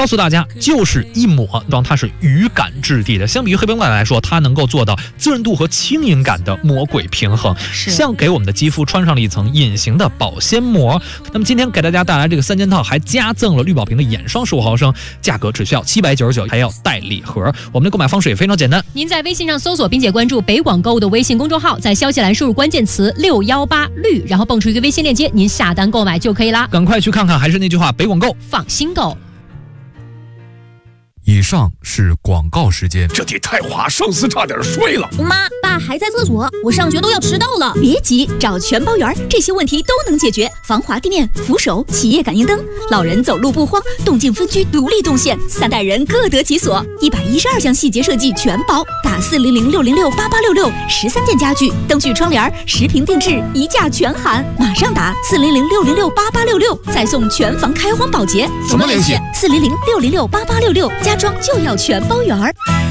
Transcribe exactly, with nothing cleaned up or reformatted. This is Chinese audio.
告诉大家，就是一抹，让它是语感质地的。相比于黑绷带来说，它能够做到滋润度和轻盈感的魔鬼平衡，像给我们的肌肤穿上了一层隐形的保鲜膜。那么今天给大家带来这个三件套，还加赠了绿宝瓶的眼霜十五毫升，价格只需要七百九十九，还要带礼盒。我们的购买方式也非常简单， 您在微信上搜索并且关注北广购物的微信公众号，在消息栏输入关键词六一八绿，然后蹦出一个微信链接，您下单购买就可以啦。 赶快去看看，还是那句话，北广购放心购。 以上是广告时间。 这地太滑，上司差点摔了。 妈，爸还在厕所，我上学都要迟到了。别急，找全包园，这些问题都能解决。防滑地面、扶手、企业感应灯，老人走路不慌，动静分区独立动线，三代人各得其所。一百一十二项细节设计全包，打四零零六零六八八六六，十三件家具、灯具、窗帘，十平定制，一价全含。马上打四零零六零六八八六六，再送全房开荒保洁。 怎么联系？ 四零零六零六八八六六，家装就要全包园。